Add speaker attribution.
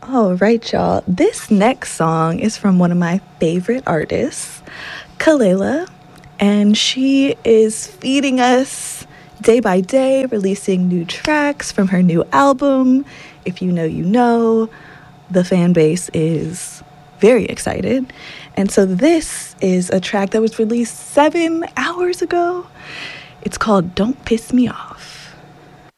Speaker 1: All right, y'all. This next song is from one of my favorite artists, Kelela, and she is feeding us day by day, releasing new tracks from her new album. If you know, you know. The fan base is very excited. And so this is a track that was released 7 hours ago. It's called Don't Piss Me Off.